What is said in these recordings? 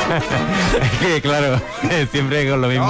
Claro, siempre con lo mismo.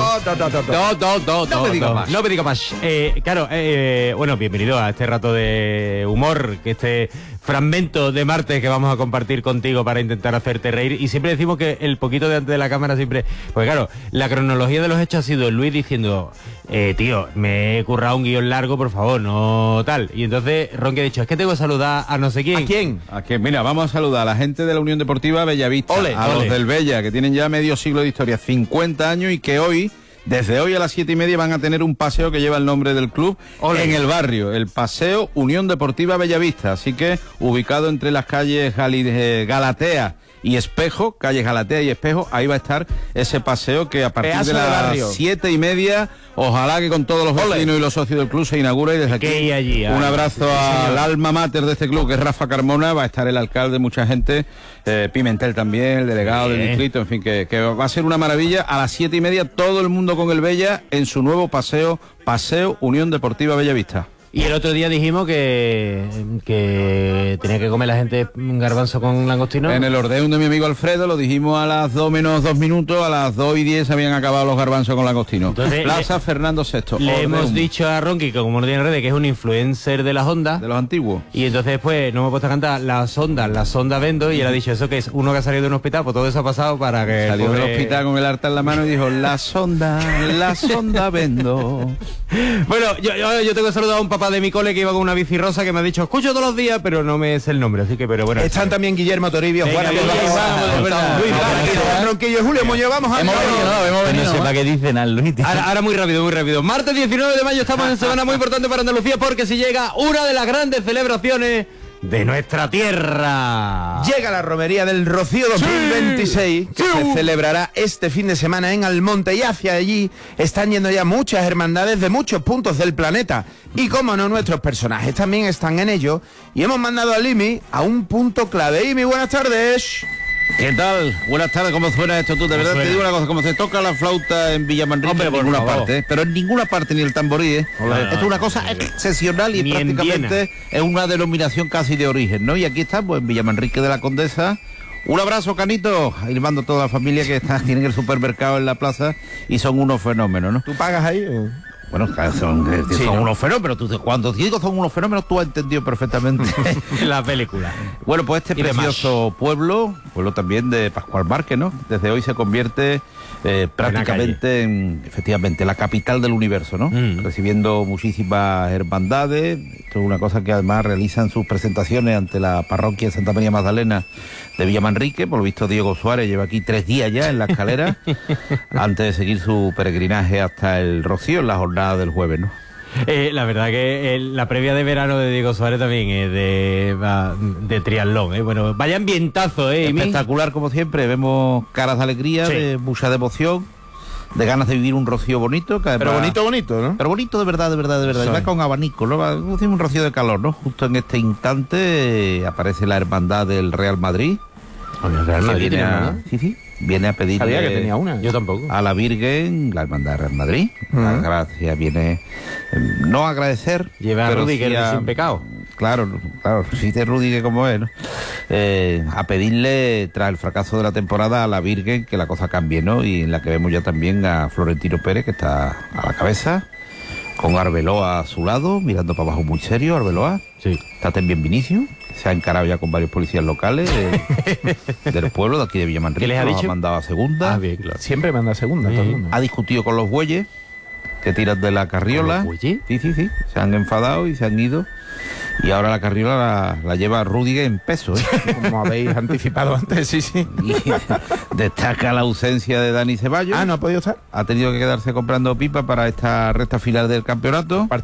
No me diga más. Claro, bueno, bienvenido a este rato de humor, que este fragmento de martes que vamos a compartir contigo para intentar hacerte reír. Y siempre decimos que el poquito de antes de la cámara siempre... Pues claro, la cronología de los hechos ha sido Luis diciendo, tío, me he currado un guión largo, por favor, no tal. Y entonces Ronqui ha dicho, es que tengo que saludar a no sé quién. ¿A quién? ¿A quién? Mira, vamos a saludar a la gente de la Unión Deportiva Bellavista, a los del Bella, que tienen ya medio siglo de historia, 50 años, y que hoy... Desde hoy a las 7:30 van a tener un paseo que lleva el nombre del club en el barrio, el Paseo Unión Deportiva Bellavista. Así que ubicado entre las calles Galatea y Espejo, calles Galatea y Espejo, ahí va a estar ese paseo que a partir de las 7:30, ojalá que con todos los vecinos y los socios del club se inaugure. Y desde aquí un abrazo al alma mater de este club, que es Rafa Carmona. Va a estar el alcalde, mucha gente, Pimentel también, el delegado del distrito, en fin, que va a ser una maravilla. A las 7:30 todo el mundo con el Bella en su nuevo Paseo Unión Deportiva Bellavista. Y el otro día dijimos que tenía que comer la gente garbanzo con langostino. En el ordeum de mi amigo Alfredo lo dijimos a las 2 menos 2 minutos, a las 2:10 habían acabado los garbanzos con langostino. Entonces, Plaza Fernando VI. Le hemos dicho a Ronqui, que como no tiene redes, que es un influencer de las ondas. De los antiguos. Y entonces después nos hemos puesto a cantar las ondas vendo, y él ha dicho, ¿eso que es? Uno que ha salido de un hospital, pues todo eso ha pasado para que... Salió del hospital con el arta en la mano y dijo, la sonda vendo. Bueno, yo tengo que saludar a un papá de mi cole que iba con una bici rosa, que me ha dicho, escucho todos los días, pero no me sé el nombre, así que, pero bueno. Están también Guillermo Toribio, Juan Luis Ronquillo, Julio Muñoz, vamos a ver. No sé para qué dicen al Luis. Ahora muy rápido. Martes 19 de mayo estamos en semana muy importante para Andalucía, porque si llega una de las grandes celebraciones de nuestra tierra. Llega la romería del Rocío 2026, que se celebrará este fin de semana en Almonte, y hacia allí están yendo ya muchas hermandades de muchos puntos del planeta. Y como no, nuestros personajes también están en ello, y hemos mandado a Imi a un punto clave. Imi, buenas tardes. ¿Qué tal? Buenas tardes, ¿cómo suena esto tú? De verdad te digo una cosa, como se toca la flauta en Villamanrique, en ninguna parte, pero en ninguna parte ni el tamborí, Esto es una cosa excepcional y prácticamente es una denominación casi de origen, ¿no? Y aquí estamos en Villamanrique de la Condesa. Un abrazo, Canito, y mando a toda la familia que tienen el supermercado en la plaza y son unos fenómenos, ¿no? ¿Tú pagas ahí? Bueno, son unos fenómenos. Cuando digo son unos fenómenos, tú has entendido perfectamente la película. Bueno, pues este precioso pueblo también de Pascual Márquez, ¿no? Desde hoy se convierte prácticamente en, efectivamente, la capital del universo, ¿no? Recibiendo muchísimas hermandades. Esto es una cosa que además realizan sus presentaciones ante la parroquia de Santa María Magdalena de Villamanrique. Por lo visto, Diego Suárez lleva aquí 3 días ya en la escalera antes de seguir su peregrinaje hasta el Rocío en la jornada del jueves, ¿no? La verdad que la previa de verano de Diego Suárez también es de triatlón, Bueno, vaya ambientazo, Espectacular, como siempre. Vemos caras de alegría, de mucha devoción, de ganas de vivir un rocío bonito. Que pero además, bonito, ¿no? Pero bonito de verdad. Sí. Va con abanico, ¿no? Va un rocío de calor, ¿no? Justo en este instante aparece la hermandad del Real Madrid. ¿El Real Madrid tiene una? Sí. Viene a pedirle... Sabía que tenía una. Yo tampoco. A la Virgen, la hermandad de Real Madrid. La gracia viene... no a agradecer... Lleva a Rudiger sin pecado. Claro, sí de Rudiger como es, ¿no? A pedirle, tras el fracaso de la temporada, a la Virgen que la cosa cambie, ¿no? Y en la que vemos ya también a Florentino Pérez, que está a la cabeza, con Arbeloa a su lado, mirando para abajo muy serio, Arbeloa. Sí. Está también Vinicio, se ha encarado ya con varios policías locales del pueblo de aquí de Villamanrique. ¿Qué les ha dicho? Ha mandado a segunda. Bien, claro. Siempre manda a segunda, todo el mundo. Ha discutido con los bueyes que tiran de la carriola. ¿Los bueyes? Sí. Se han enfadado y se han ido. Y ahora la carriola la lleva Rudiger en peso, Como habéis anticipado antes, sí. Y destaca la ausencia de Dani Ceballos. ¿No ha podido estar? Ha tenido que quedarse comprando pipa para esta recta final del campeonato.